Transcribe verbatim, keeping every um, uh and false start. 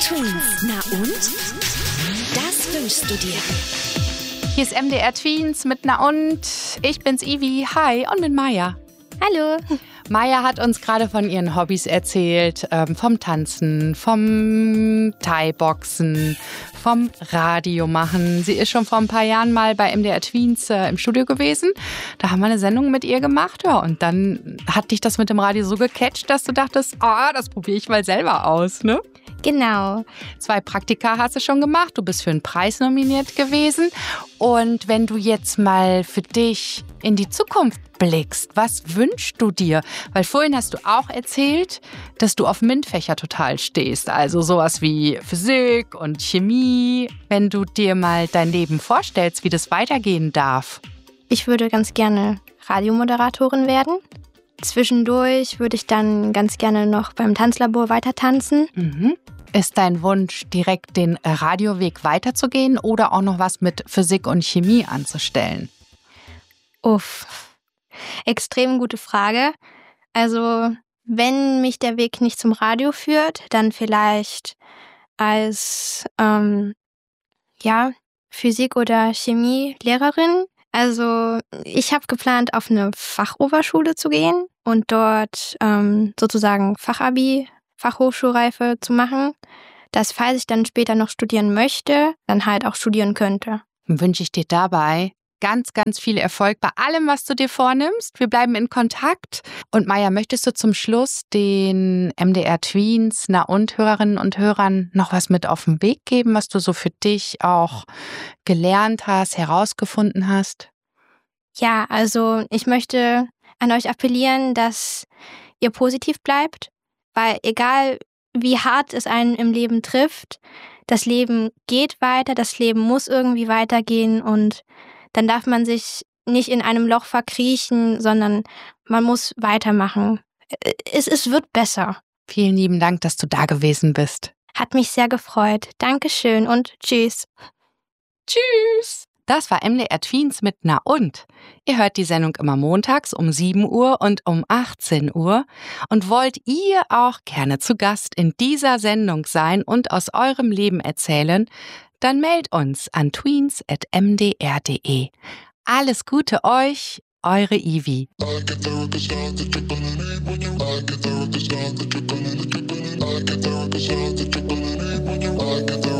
Twins. Na und? Das wünschst du dir. Hier ist M D R Tweens mit Na und. Ich bin's Ivi. Hi und mit Maya. Hallo. Maya hat uns gerade von ihren Hobbys erzählt, ähm, vom Tanzen, vom Thai-Boxen, vom Radio machen. Sie ist schon vor ein paar Jahren mal bei M D R Tweens äh, im Studio gewesen. Da haben wir eine Sendung mit ihr gemacht. Ja, und dann hat dich das mit dem Radio so gecatcht, dass du dachtest, ah, das probiere ich mal selber aus, ne? Genau. Zwei Praktika hast du schon gemacht. Du bist für einen Preis nominiert gewesen. Und wenn du jetzt mal für dich in die Zukunft blickst, was wünschst du dir? Weil vorhin hast du auch erzählt, dass du auf MINT-Fächer total stehst. Also sowas wie Physik und Chemie. Wenn du dir mal dein Leben vorstellst, wie das weitergehen darf. Ich würde ganz gerne Radiomoderatorin werden. Zwischendurch würde ich dann ganz gerne noch beim Tanzlabor weiter tanzen. Mhm. Ist dein Wunsch, direkt den Radioweg weiterzugehen oder auch noch was mit Physik und Chemie anzustellen? Uff, extrem gute Frage. Also, wenn mich der Weg nicht zum Radio führt, dann vielleicht als ähm, ja, Physik- oder Chemielehrerin. Also, ich habe geplant, auf eine Fachoberschule zu gehen und dort ähm, sozusagen Fachabi, Fachhochschulreife zu machen, dass, falls ich dann später noch studieren möchte, dann halt auch studieren könnte. Dann wünsche ich dir dabei ganz, ganz viel Erfolg bei allem, was du dir vornimmst. Wir bleiben in Kontakt. Und Maya, möchtest du zum Schluss den M D R Tweens, Na und Hörerinnen und Hörern noch was mit auf den Weg geben, was du so für dich auch gelernt hast, herausgefunden hast? Ja, also ich möchte an euch appellieren, dass ihr positiv bleibt, weil egal wie hart es einen im Leben trifft, das Leben geht weiter, das Leben muss irgendwie weitergehen und dann darf man sich nicht in einem Loch verkriechen, sondern man muss weitermachen. Es, es wird besser. Vielen lieben Dank, dass du da gewesen bist. Hat mich sehr gefreut. Dankeschön und tschüss. Tschüss. Das war M D R Tweens mit Na und. Ihr hört die Sendung immer montags um sieben Uhr und um achtzehn Uhr. Und wollt ihr auch gerne zu Gast in dieser Sendung sein und aus eurem Leben erzählen, dann meldet uns an tweens at m d r punkt d e. Alles Gute euch, eure Ivi. I get